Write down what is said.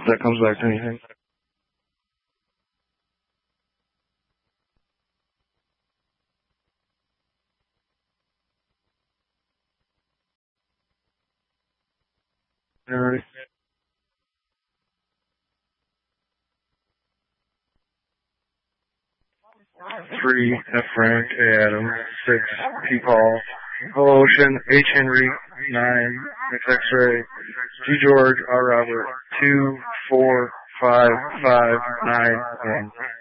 that comes back to anything. Alright. 3, F. Frank, A. Adam, 6, P. Paul, O. Ocean, H. Henry, 9, X. X-Ray, G. George, R. Robert, 2, 4, 5, 5, 9, 1.